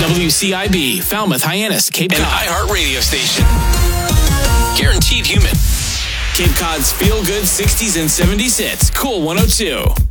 WCIB, Falmouth, Hyannis, Cape Cod. An iHeart radio station. Guaranteed human. Cape Cod's feel-good 60s and 70s hits. Cool 102.